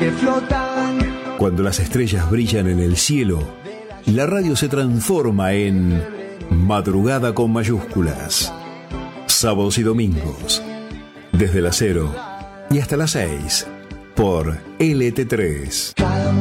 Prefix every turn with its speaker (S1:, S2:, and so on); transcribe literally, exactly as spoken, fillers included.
S1: que flotan.
S2: Cuando las estrellas brillan en el cielo, la radio se transforma en madrugada con mayúsculas. Sábados y domingos, desde las cero y hasta las seis, por L T tres.
S1: Cada